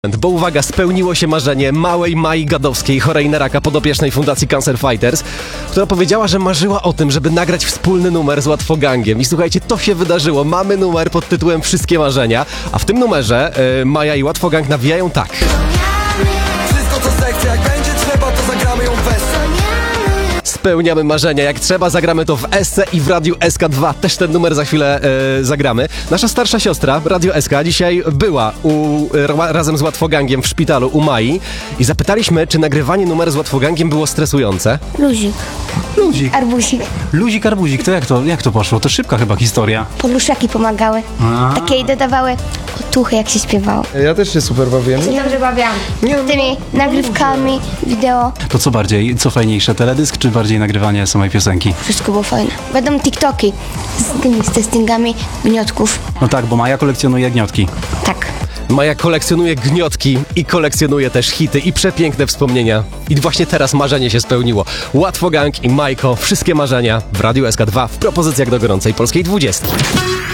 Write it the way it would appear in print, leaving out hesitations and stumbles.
Bo uwaga, spełniło się marzenie małej Mai Gadowskiej, chorej na raka, podopiecznej Fundacji Cancer Fighters, która powiedziała, że marzyła o tym, żeby nagrać wspólny numer z Łatwogangiem. I słuchajcie, to się wydarzyło. Mamy numer pod tytułem Wszystkie Marzenia, a w tym numerze Maja i Łatwogang nawijają tak. Wszystko co zechce, jak będzie trzeba, to zagramy ją w Esce. Spełniamy marzenia. Jak trzeba, zagramy to w Esce i w Radiu SK2. Też ten numer za chwilę zagramy. Nasza starsza siostra, Radio SK, dzisiaj była razem z Łatwogangiem w szpitalu u Mai i zapytaliśmy, czy nagrywanie numeru z Łatwogangiem było stresujące. Luzik. Arbuzik. Luzik, arbuzik, to jak to poszło? To szybka chyba historia. Poduszaki pomagały. Takie dodawały otuchy, jak się śpiewało. Ja też się super bawiłem. Się dobrze bawiłam. Tymi nagrywkami, wideo. To co bardziej, co fajniejsze, teledysk czy bardziej nagrywanie samej piosenki? Wszystko było fajne. Będą TikToki z testingami gniotków. No tak, bo Maja kolekcjonuje gniotki. Tak. Maja kolekcjonuje gniotki i kolekcjonuje też hity i przepiękne wspomnienia. I właśnie teraz marzenie się spełniło. Łatwogang i Majko, wszystkie marzenia w Radiu SK2 w propozycjach do gorącej polskiej 20.